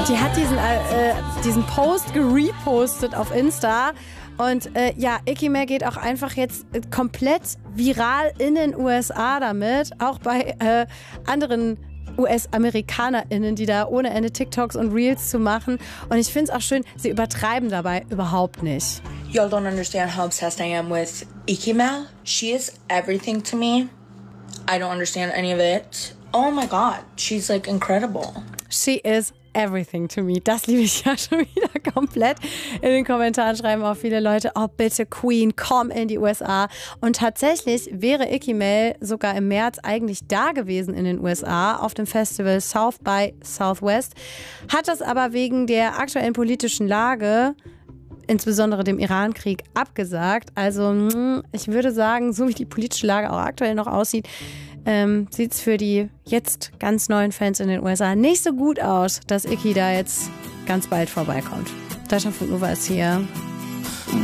Die hat diesen Post gerepostet auf Insta. Und Icki Mel geht auch einfach jetzt komplett viral in den USA damit. Auch bei anderen US-AmerikanerInnen, die da ohne Ende TikToks und Reels zu machen. Und ich finde es auch schön, sie übertreiben dabei überhaupt nicht. Y'all don't understand how obsessed I am with Icki Mel. She is everything to me. I don't understand any of it. Oh my God, she's like incredible. She is everything to me. Das liebe ich ja schon wieder komplett. In den Kommentaren schreiben auch viele Leute, oh bitte Queen, komm in die USA. Und tatsächlich wäre Icki Mel sogar im März eigentlich da gewesen in den USA auf dem Festival South by Southwest. Hat das aber wegen der aktuellen politischen Lage, insbesondere dem Iran-Krieg, abgesagt. Also ich würde sagen, so wie die politische Lage auch aktuell noch aussieht, sieht es für die jetzt ganz neuen Fans in den USA nicht so gut aus, dass Icki da jetzt ganz bald vorbeikommt. Deutschlandfunk Nova ist hier.